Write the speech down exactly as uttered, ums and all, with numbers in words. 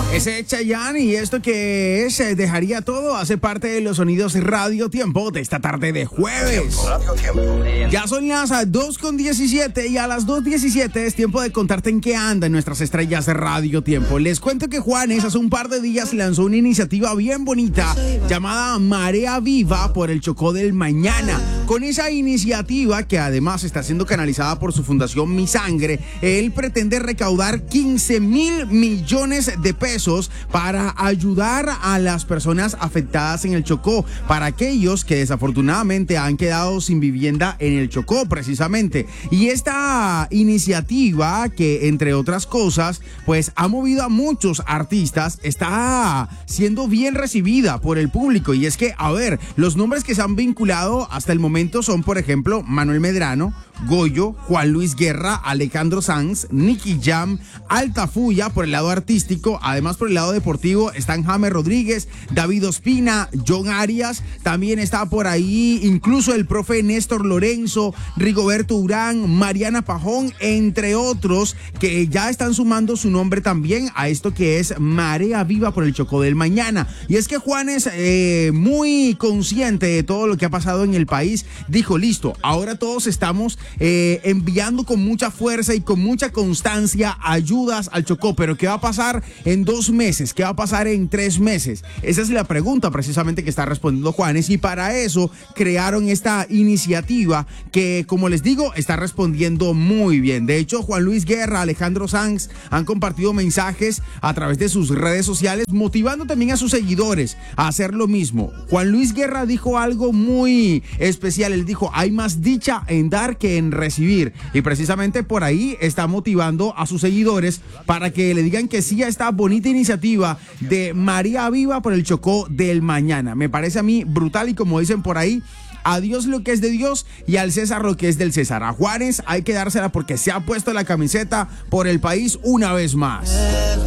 Ese Chayanne y esto que es eh, Dejaría Todo hace parte de los sonidos Radio Tiempo de esta tarde de jueves. Radio Tiempo. Ya son las dos con diecisiete y a las dos diecisiete es tiempo de contarte en qué andan nuestras estrellas de Radio Tiempo. Les cuento que Juanes hace un par de días lanzó una iniciativa bien bonita llamada Marea Viva por el Chocó del Mañana. Con esa iniciativa, que además está siendo canalizada por su fundación Mi Sangre, él pretende recaudar quince mil millones de pesos para ayudar a las personas afectadas en el Chocó, para aquellos que desafortunadamente han quedado sin vivienda en el Chocó precisamente. Y esta iniciativa, que entre otras cosas pues ha movido a muchos artistas, está siendo bien recibida por el público. Y es que, a ver, los nombres que se han vinculado hasta el momento son, por ejemplo, Manuel Medrano, Goyo, Juan Luis Guerra, Alejandro Sanz, Nicky Jam, Altafulla por el lado artístico. Además, por el lado deportivo están James Rodríguez, David Ospina, John Arias. También está por ahí incluso el profe Néstor Lorenzo, Rigoberto Urán, Mariana Pajón, entre otros, que ya están sumando su nombre también a esto que es Marea Viva por el Chocó del Mañana. Y es que Juanes, eh, muy consciente de todo lo que ha pasado en el país, dijo: listo, ahora todos estamos eh, enviando con mucha fuerza y con mucha constancia ayudas al Chocó, pero ¿qué va a pasar en dos meses? ¿Qué va a pasar en tres meses? Esa es la pregunta precisamente que está respondiendo Juanes, y para eso crearon esta iniciativa que, como les digo, está respondiendo muy bien. De hecho, Juan Luis Guerra, Alejandro Sanz han compartido mensajes a través de sus redes sociales, motivando también a sus seguidores a hacer lo mismo. Juan Luis Guerra dijo algo muy especial. Él dijo: hay más dicha en dar que en recibir, y precisamente por ahí está motivando a sus seguidores para que le digan que sí a esta bonita iniciativa de Marea Viva por el Chocó del Mañana. Me parece a mí brutal, y como dicen por ahí, a Dios lo que es de Dios y al César lo que es del César. A Juanes hay que dársela porque se ha puesto la camiseta por el país una vez más.